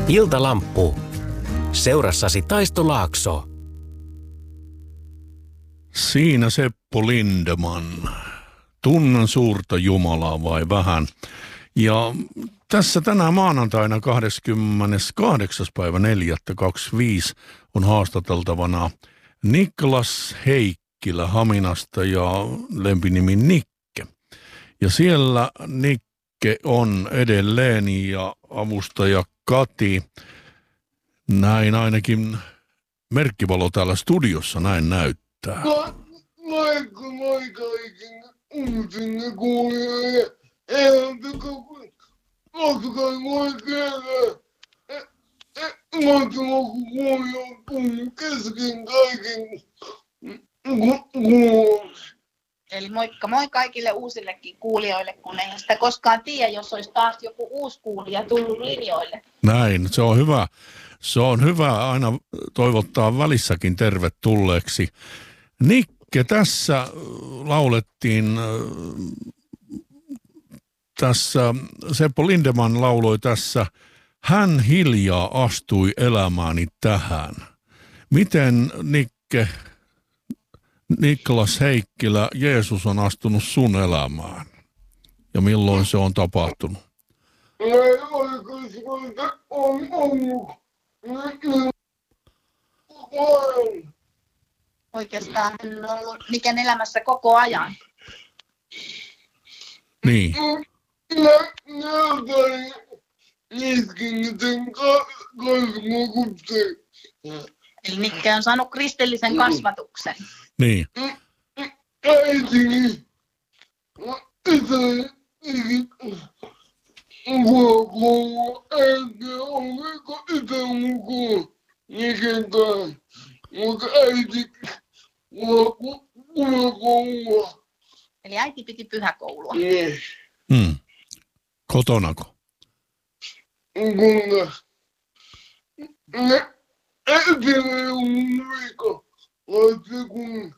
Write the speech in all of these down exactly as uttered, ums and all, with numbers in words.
Iltalamppu. Seurassasi Taisto Laakso. Siinä Seppo Lindeman. Tunnen suurta Jumalaa vai vähän? Ja tässä tänään maanantaina kahdeskymmeneskahdeksas päivä neljättä kaksikymmentäviisi on haastateltavana Niklas Heikkilä Haminasta ja lempinimi Nikke. Ja siellä Nikke on edelleen ja avustaja Kati. Näin ainakin merkkivalo täällä studiossa näin näyttää. No, moikka moi kaikille uusille kuulijoille. Eihän koskaan voi kielää. Mahtavaa kun kuulija on tullut kesken kaiken kuulolle. Eli moikka moi kaikille uusillekin kuulijoille, kun ei sitä koskaan tiedä, jos olisi taas joku uusi kuulija tullut linjoille. Näin, se on hyvä. Se on hyvä aina toivottaa välissäkin tervetulleeksi. Nikke, tässä laulettiin, tässä Seppo Lindeman lauloi tässä, hän hiljaa astui elämääni tähän. Miten Nikke, Niklas Heikkilä, Jeesus on astunut sun elämään? Ja milloin se on tapahtunut? On ollut. Oikeastaan hän on ollut Niken elämässä koko ajan. Niin. Näytän iskin sen kasvokutteen. Eli Nikke on saanut kristillisen kasvatuksen. Niin. Äitini. Isäni. Kuokoulu. Äiti oliko itse mukaan. Niken kanssa. Mutta äiti kuokoulua. Eli äiti piti pyhäkoulua. Niin. Hmm. Kotonako? Kuinka? Äiti ei ole mun vika. Vaan se kun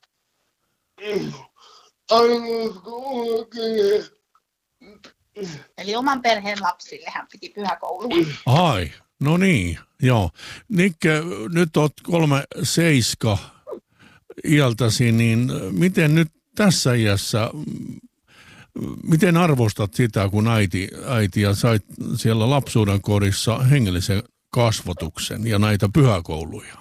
ainoastaan oikein. Eli oman perheen lapsille hän piti pyhäkoulua. Ai, no niin, joo. Nikke, nyt oot kolme seiska iältäsi, niin miten nyt tässä iässä, miten arvostat sitä, kun äiti, äiti ja sait siellä lapsuuden kodissa hengellisen kasvatuksen ja näitä pyhäkouluja?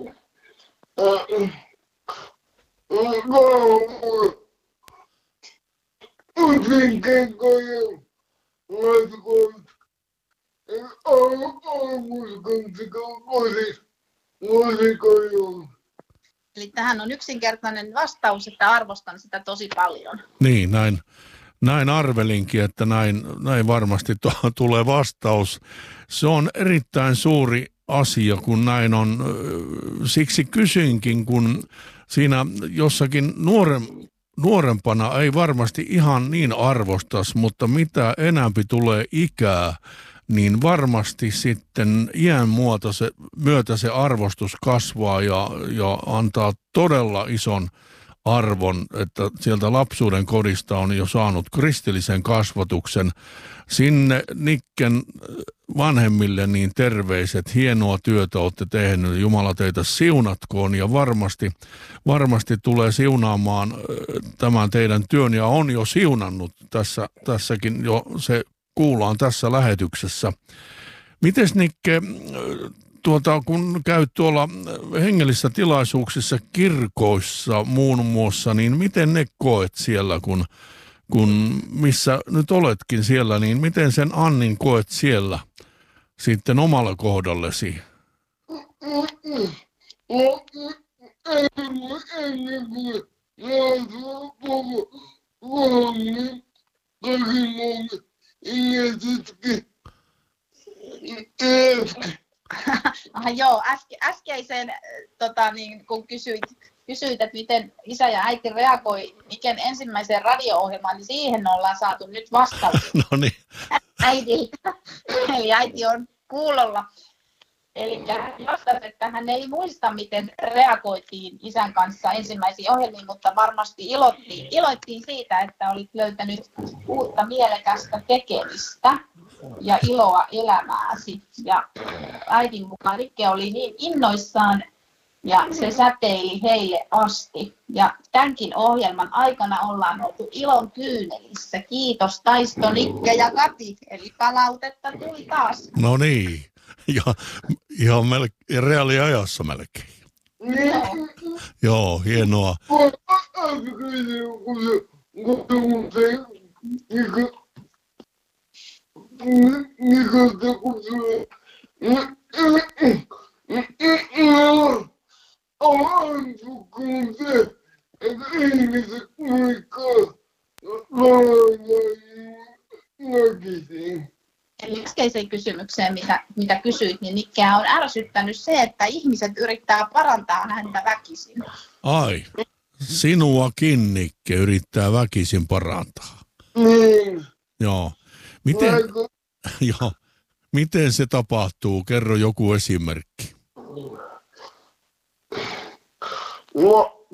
Eli tähän on yksinkertainen vastaus, että arvostan sitä tosi paljon. Niin, näin, näin arvelinkin, että näin, näin varmasti to, tulee vastaus. Se on erittäin suuri asia, kun näin on. Siksi kysyinkin, kun siinä jossakin nuoren, nuorempana ei varmasti ihan niin arvostas, mutta mitä enämpi tulee ikää, niin varmasti sitten iän muuta se, myötä se arvostus kasvaa ja, ja antaa todella ison arvon, että sieltä lapsuuden kodista on jo saanut kristillisen kasvatuksen. Sinne Nikken vanhemmille niin terveiset, hienoa työtä olette tehnyt, Jumala teitä siunatkoon ja varmasti, varmasti tulee siunaamaan tämän teidän työn ja on jo siunannut tässä, tässäkin jo se kuullaan tässä lähetyksessä. Mites Nikke, tuota, kun käyt tuolla hengellisissä tilaisuuksissa kirkoissa muun muassa, niin miten ne koet siellä, kun, kun missä nyt oletkin siellä, niin miten sen Annin koet siellä sitten omalla kohdallesi? Ah, joo, äske, äskeiseen, tota, niin, kun kysyit, kysyit, että miten isä ja äiti reagoi Niken ensimmäiseen radio-ohjelmaan, niin siihen ollaan saatu nyt vastaus No niin. äidiltä. Eli äiti on kuulolla. Eli vastas, että hän ei muista, miten reagoitiin isän kanssa ensimmäisiin ohjelmiin, mutta varmasti iloittiin, iloittiin siitä, että olit löytänyt uutta mielekästä tekemistä ja iloa elämääsi. Ja äidin mukaan Nikke oli niin innoissaan ja se säteili heille asti. Ja tämänkin ohjelman aikana ollaan oltu ilon kyynelissä. Kiitos Taisto, Nikke ja Kati. Eli palautetta tuli taas. No niin. Ja ihan melkein reaaliajassa melkein. Joo. Joo, hienoa. Eli äskeiseen kysymykseen, mitä, mitä kysyit, niin Nikkeä on ärsyttänyt se, että ihmiset yrittää parantaa häntä väkisin. Ai, sinuakin Nikke yrittää väkisin parantaa. Niin. Joo. Miten, joo. Miten se tapahtuu? Kerro joku esimerkki. No,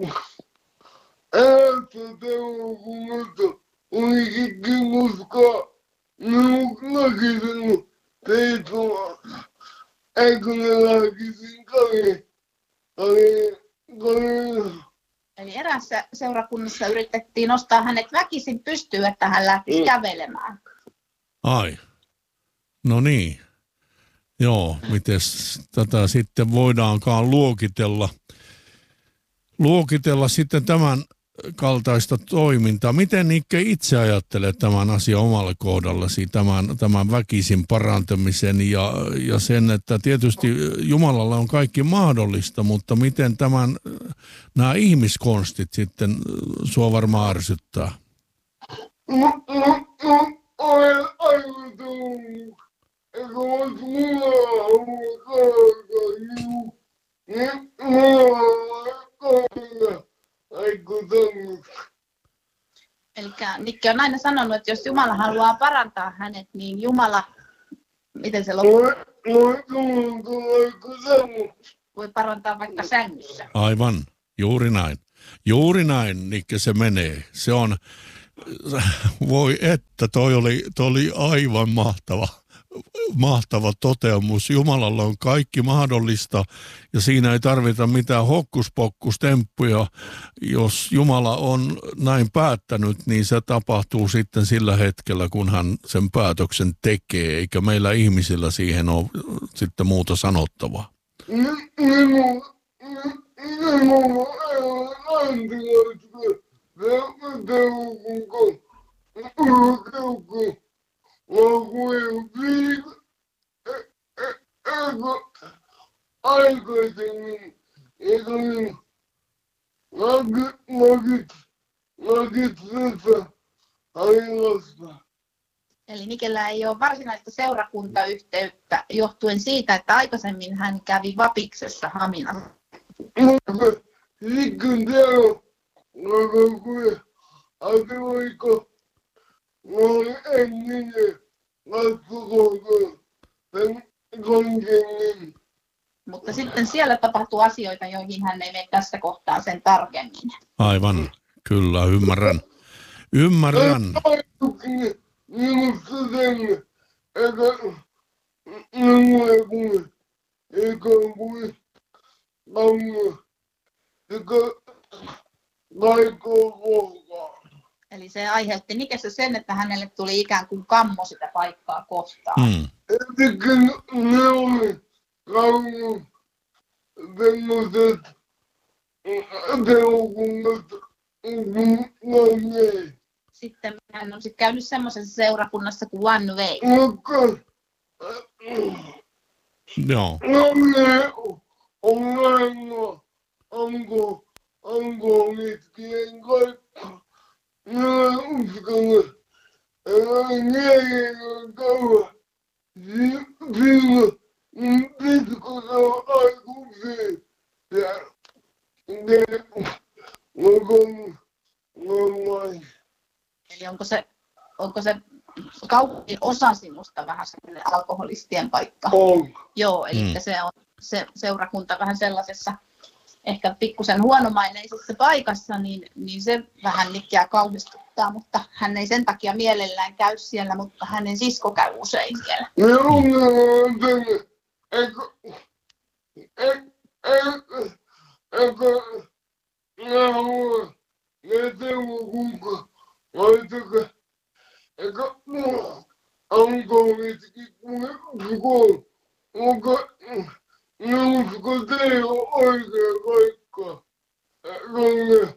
älä teo kun unikin muskaa. Minun näkisin teitoa. Eikö ne näkisin kari? Kari, kari. Eli eräässä seurakunnassa yritettiin nostaa hänet väkisin pystyyn, että hän lähtisi kävelemään. Ai, no niin. Joo, miten tätä sitten voidaankaan luokitella, luokitella sitten tämän kaltaista toimintaa. Miten Nikke itse ajattelee tämän asian omalle kohdallasi, tämän, tämän väkisin parantamisen ja, ja sen, että tietysti Jumalalla on kaikki mahdollista, mutta miten tämän, nämä ihmiskonstit sitten sua varmaan ärsyttää? No, no, no, olen aivan tullut. Eikö voisi mulla olla karkailu? Niin, mulla on karkailu. Eikö tullut? Eli Nikke on aina sanonut, että jos Jumala haluaa parantaa hänet, niin Jumala, miten se loppuu, Olen, olen tullut, eikö tullut? voi parantaa vaikka sängyssä. Aivan, juuri näin. Juuri näin, Nikke, se menee. Se on, voi että, toi oli, toi oli aivan mahtava, mahtava toteamus. Jumalalla on kaikki mahdollista ja siinä ei tarvita mitään hokkuspokkustemppuja. Jos Jumala on näin päättänyt, niin se tapahtuu sitten sillä hetkellä, kun hän sen päätöksen tekee, eikä meillä ihmisillä siihen ole sitten muuta sanottavaa. Minun, minun ei ole antilaista. Se teukko, teukko, lakujen viikko, eikö aikaisemmin, eikö niin, lakit, lakit, lakit sitä ailasta. Eli Nikellä ei ole varsinaista seurakuntayhteyttä johtuen siitä, että aikaisemmin hän kävi Vapiksessa Haminassa. Mutta sitten täällä, lakujen, asioiko, olen ennen katsokoon sen konkenin. Mutta sitten siellä tapahtuu asioita, joihin hän ei mene tässä kohtaa sen tarkemmin. Aivan, kyllä, ymmärrän. Ymmärrän. Ajatukseni minusta sen, että minulle kuin, eikä kuin kammo, eikä kaikkoa kohtaan. Eli se aiheutti Nikessä sen, että hänelle tuli ikään kuin kammo sitä paikkaa kohtaan. Hmm. Etenkin ne oli kammo, semmoiset teukunnat, kun ne. Sitten hän on sitten käynyt semmoisessa seurakunnassa kuin One Way. Mutta Joo, ne on aina, onko, onko mitkien kaikki. Minä uskon, että miehen on kauan. Siinä pitkällä aikuisiin. Ja ne on on Eli onko se, onko se kaupungin osa sinusta vähän sellainen alkoholistien paikka. On. Joo, eli mm. se on se seurakunta vähän sellaisessa ehkä pikkusen huonomaineisessa paikassa, niin, niin se vähän Nikkiä kauhistuttaa, mutta hän ei sen takia mielellään käy siellä, mutta hänen sisko käy usein siellä. Minun mielestäni, eikö, eikö, eikö, minä haluan, että kuinka, laittakaa, eikö, alkoholitkin, kun onko, minusta teillä on oikea paikka, koska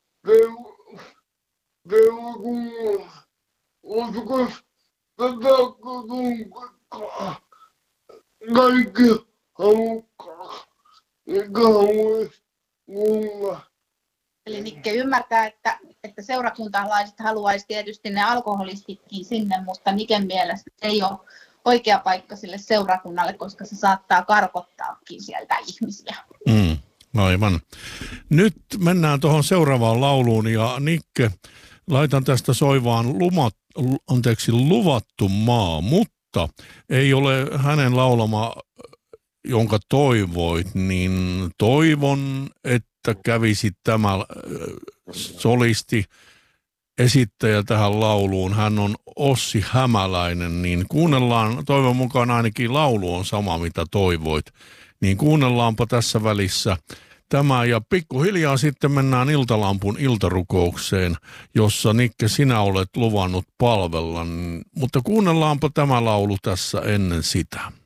teillä kun uskos tätä kutunkaa, kaikki halukkaa, eikä haluaisi kuulla. Eli Nikke ymmärtää, että, että seurakuntalaiset haluaisi tietysti ne alkoholistitkin sinne, mutta Niken mielestä ei ole oikea paikka sille seurakunnalle, koska se saattaa karkottaakin sieltä ihmisiä. Mm, aivan. Nyt mennään tuohon seuraavaan lauluun ja Nikke, laitan tästä soivaan lumat, anteeksi, Luvattu maa, mutta ei ole hänen laulama, jonka toivoit, niin toivon, että kävisi tämä solisti esittäjä tähän lauluun. Hän on Ossi Hämäläinen, niin kuunnellaan, toivon mukaan ainakin laulu on sama, mitä toivoit. Niin kuunnellaanpa tässä välissä tämä ja pikkuhiljaa sitten mennään Iltalampun iltarukoukseen, jossa Nikke sinä olet luvannut palvella. Mutta kuunnellaanpa tämä laulu tässä ennen sitä.